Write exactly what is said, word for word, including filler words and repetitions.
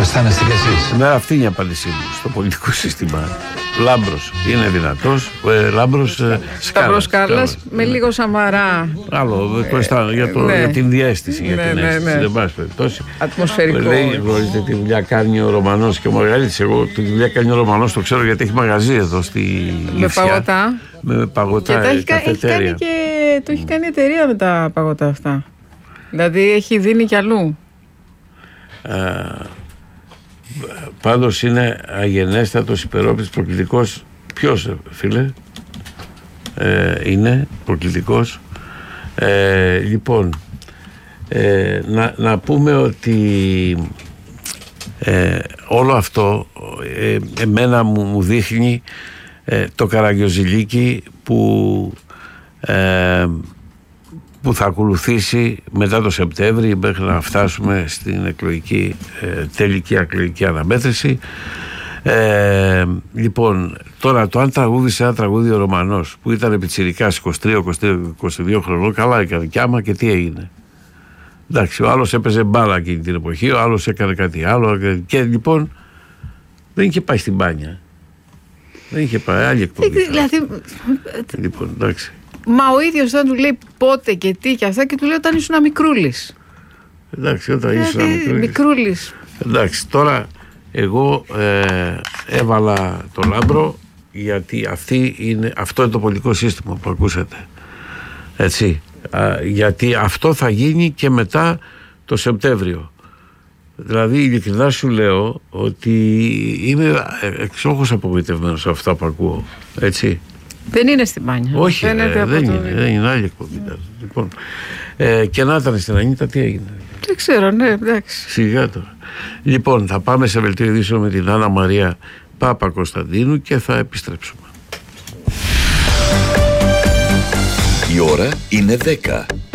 αισθάνεστε κι εσείς? Ναι, αυτή είναι η απάντησή μου. Στο πολιτικό σύστημα Λάμπρος είναι δυνατός. Ε, Λάμπρος ε, Σταύρος Κάρλας με λίγο Σαμαρά. Άλλο, το αισθάνομαι για, το, ναι. για την διαίσθηση. Για ναι, την ναι, αίσθηση. ναι. Δεν πάση περιπτώσει. Ατμοσφαιρικό. Λέει, γνωρίζετε τι δουλειά κάνει ο Ρωμανός και ο Μαργαρίτης. Εγώ τη δουλειά κάνει ο Ρωμανός, το ξέρω γιατί έχει μαγαζί εδώ στη Λιψιά. Με παγωτά. Με παγωτά, και τα έχει, καφετέρια. έχει κάνει και, το έχει κάνει εταιρεία με τα παγωτά αυτά. Δηλαδή έχει δίνει κι αλλού. Α, πάντως είναι αγενέστατος, υπερόπτης, προκλητικός. Ποιος, φίλε? Ε, είναι προκλητικός. Ε, λοιπόν, ε, να, να πούμε ότι ε, όλο αυτό ε, εμένα μου, μου δείχνει ε, το Καραγκιόζηλίκι που ε, που θα ακολουθήσει μετά το Σεπτέμβρη μέχρι να φτάσουμε στην εκλογική, ε, τελική εκλογική αναμέτρηση. Ε, λοιπόν, τώρα το αν τραγούδισε ένα τραγούδι ο Ρωμανός που ήταν πιτσιρικάς είκοσι τρία είκοσι δύο χρονών, καλά έκανε κι άμα και τι έγινε. Εντάξει, ο άλλος έπαιζε μπάλα εκείνη την εποχή, ο άλλος έκανε κάτι άλλο και λοιπόν δεν είχε πάει στην μπάνια. Δεν είχε πάει, άλλη εκπομπή. Δηλαδή... Λοιπόν, εντάξει. Μα ο ίδιος δεν του λέει πότε και τι και αυτά και του λέει όταν ήσουν μικρούλης. Εντάξει, όταν ήσουν δηλαδή, μικρούλης. μικρούλης. Εντάξει, τώρα εγώ ε, έβαλα τον Λάμπρο γιατί αυτή είναι, αυτό είναι το πολιτικό σύστημα που ακούσατε. Έτσι. Α, γιατί αυτό θα γίνει και μετά το Σεπτέμβριο. Δηλαδή ειλικρινά σου λέω ότι είμαι εξόχως απογοητευμένος από αυτά που ακούω. Έτσι. Δεν είναι στην μπάνια. Όχι, ε, δεν, το... είναι, δεν είναι άλλη εκπομπή. Λοιπόν, ε, και να ήταν στην Ανίτα, τι έγινε? Δεν ξέρω, ναι, εντάξει. Σιγά τώρα. Λοιπόν, θα πάμε σε βελτίο ειδήσεων με την Άννα Μαρία Πάπα Κωνσταντίνου και θα επιστρέψουμε. Η ώρα είναι δέκα.